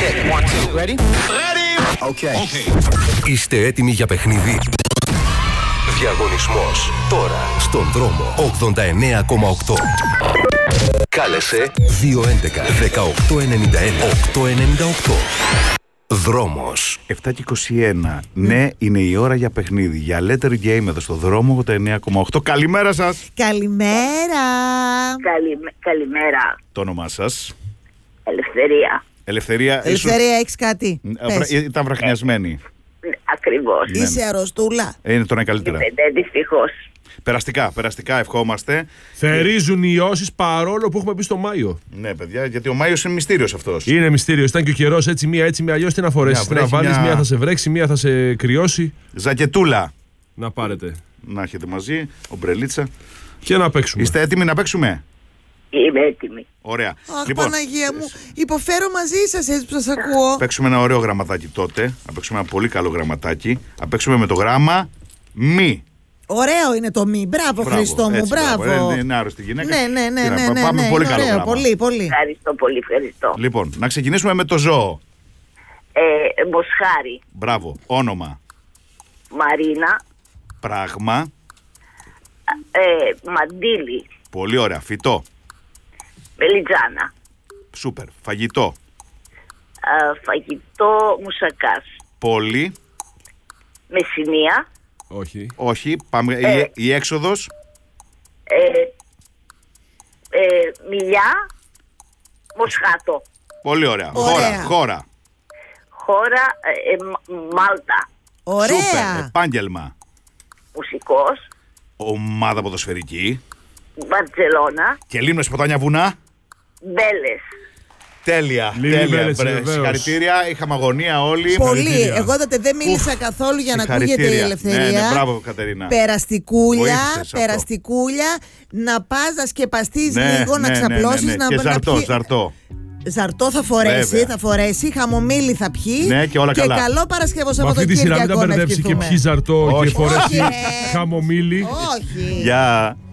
Ready? Okay. Είστε έτοιμοι για παιχνίδι? Διαγωνισμός τώρα στον δρόμο 89,8. Κάλεσε 211 1891 898. Δρόμος 7 και 21. Ναι, είναι η ώρα για παιχνίδι. Για Letter Game εδώ στο δρόμο 89,8. Καλημέρα σας. Καλημέρα. Καλημέρα. Το όνομά σας? Ελευθερία. Ελευθερία, έχεις κάτι? ήταν βραχνιασμένη. Ακριβώς. Είσαι αρρωστούλα. Είναι τώρα καλύτερα. Δυστυχώς. Περαστικά ευχόμαστε. Θερίζουν οι ιώσεις παρόλο που έχουμε πει στο Μάιο. Ναι, παιδιά, γιατί ο Μάιος είναι μυστήριος αυτός. Είναι μυστήριος. Ήταν και ο καιρός έτσι, μία αλλιώς τι να φορέσεις. Τι να βάλεις, μία θα σε βρέξει, μία θα σε κρυώσει. Ζακετούλα. Να πάρετε. Να έχετε μαζί, ομπρελίτσα. Και να παίξουμε. Είστε έτοιμοι να παίξουμε? Είμαι έτοιμη. Ωραία. Αχ, Παναγία μου, υποφέρω μαζί σας έτσι που σας ακούω. Παίξουμε ένα ωραίο γραμματάκι τότε. Να παίξουμε ένα πολύ καλό γραμματάκι. Να παίξουμε με το γράμμα μη. Ωραίο είναι το μη. Μπράβο, Χριστό μου, έτσι, μπράβο. Είναι άρρωστη γυναίκα. Ναι. Πάμε πολύ καλό γράμμα. Πολύ. Ευχαριστώ πολύ, ευχαριστώ. Λοιπόν, να ξεκινήσουμε με το ζώο. Μοσχάρι. Μπράβο. Όνομα. Μαρίνα. Πράγμα. Μαντίλι. Πολύ ωραία. Φυτό. Μελιτζάνα. Σούπερ. Φαγητό. Φαγητό μουσακάς. Πόλη. Μεσσηνία. Όχι. Πάμε. Η έξοδος. Μιλιά. Μοσχάτο. Πολύ ωραία. Χώρα. Χώρα. Μάλτα. Ωραία. Σούπερ. Επάγγελμα. Μουσικός. Ομάδα ποδοσφαιρική. Μπαρτσελώνα. Και λίμνος, ποτάμια, βουνά. Μπέλες. Τέλεια. Συγχαρητήρια. Είχαμε αγωνία όλοι. Πολύ. Εγώ τότε δεν μίλησα καθόλου για να ακούγεται η Ελευθερία. Ναι, μπράβο, Κατερίνα. Περαστικούλια. Να πας να σκεπαστείς λίγο, να ξαπλώσεις. Και ζαρτό. Ζαρτό θα φορέσει, χαμομήλι θα πιει. Ναι, και όλα καλά. Και καλό Παρασκευό Σαββατοκύριακο. Με αυτή τη σειρά μην τα μπερδέψει και πιει ζαρτό και φορέσει χαμομήλι. Όχι. Γεια.